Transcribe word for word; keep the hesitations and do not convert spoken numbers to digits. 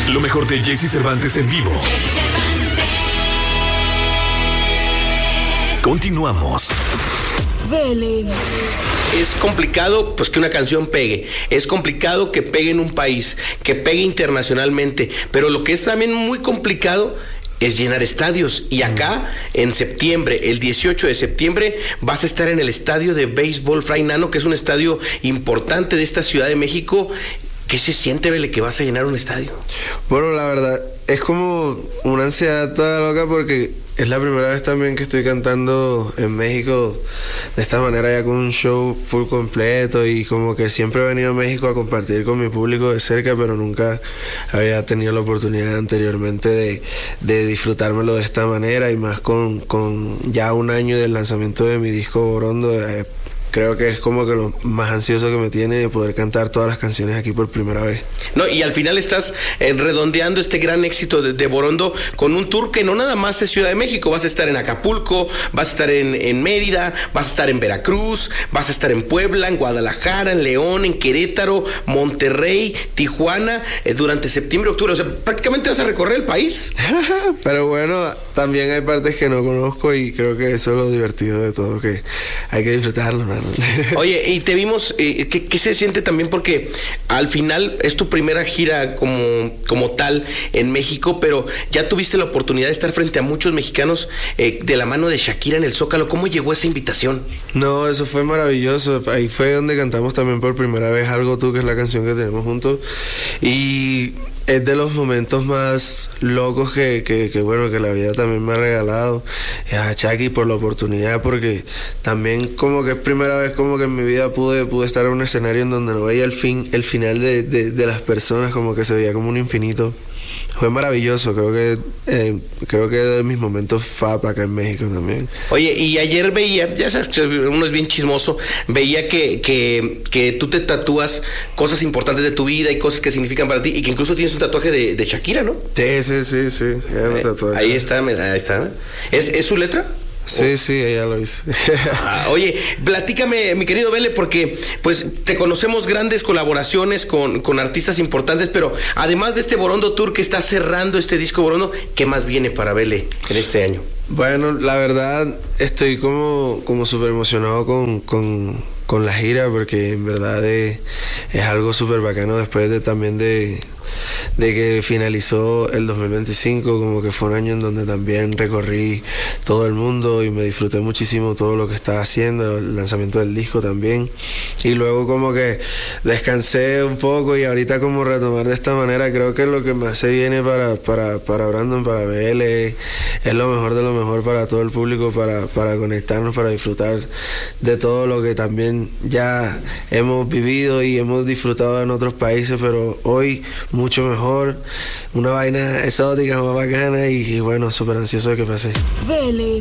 Lo mejor de Jesse Cervantes en vivo. Continuamos. Vele. Es complicado pues que una canción pegue, es complicado que pegue en un país, que pegue internacionalmente, pero lo que es también muy complicado es llenar estadios. Y acá en septiembre, el dieciocho de septiembre, vas a estar en el estadio de béisbol Fray Nano, que es un estadio importante de esta Ciudad de México. ¿Qué se siente, Vele, que vas a llenar un estadio? Bueno, la verdad, es como una ansiedad toda loca porque es la primera vez también que estoy cantando en México de esta manera, ya con un show full completo, y como que siempre he venido a México a compartir con mi público de cerca, pero nunca había tenido la oportunidad anteriormente de, de disfrutármelo de esta manera, y más con, con ya un año del lanzamiento de mi disco Borondo. eh, Creo que es como que lo más ansioso que me tiene de poder cantar todas las canciones aquí por primera vez. No, y al final estás eh, redondeando este gran éxito de, de Borondo con un tour que no nada más es Ciudad de México. Vas a estar en Acapulco, vas a estar en, en Mérida, vas a estar en Veracruz, vas a estar en Puebla, en Guadalajara, en León, en Querétaro, Monterrey, Tijuana, eh, durante septiembre, octubre. O sea, prácticamente vas a recorrer el país. Pero bueno, también hay partes que no conozco, y creo que eso es lo divertido de todo, que hay que disfrutarlo, ¿no? Oye, y te vimos, eh, ¿qué, ¿qué se siente también? Porque al final es tu primera gira como, como tal en México, pero ya tuviste la oportunidad de estar frente a muchos mexicanos eh, de la mano de Shakira en el Zócalo. ¿Cómo llegó esa invitación? No, eso fue maravilloso. Ahí fue donde cantamos también por primera vez Algo Tú, que es la canción que tenemos juntos. Y es de los momentos más locos que, que, que bueno, que la vida también me ha regalado. A Shakira por la oportunidad, porque también como que es primera vez como que en mi vida pude, pude estar en un escenario en donde no veía el fin, el final de, de, de las personas, como que se veía como un infinito. Fue maravilloso, creo que eh, creo que de mis momentos fab acá en México también. Oye, y ayer veía, ya sabes que uno es bien chismoso, veía que, que, que tú te tatúas cosas importantes de tu vida y cosas que significan para ti, y que incluso tienes un tatuaje de, de Shakira, ¿no? Sí, sí, sí, sí. Eh, ahí está, ahí está. ¿Es, ¿es su letra? Sí, sí, ella lo hizo. Ah, oye, platícame, mi querido Vele, porque pues te conocemos grandes colaboraciones con, con artistas importantes, pero además de este Borondo Tour que está cerrando este disco Borondo, ¿qué más viene para Vele en este año? Bueno, la verdad estoy como, como súper emocionado con, con, con la gira, porque en verdad es, es algo súper bacano después de también de... de que finalizó el dos mil veinticinco, como que fue un año en donde también recorrí todo el mundo y me disfruté muchísimo todo lo que estaba haciendo, el lanzamiento del disco también, y luego como que descansé un poco, y ahorita como retomar de esta manera, creo que lo que más se viene para, para, para Brandon, para B L, es lo mejor de lo mejor para todo el público, para, para conectarnos, para disfrutar de todo lo que también ya hemos vivido y hemos disfrutado en otros países, pero hoy mucho mejor, una vaina exótica, más bacana, y, y bueno, súper ansioso de que pase. Vele.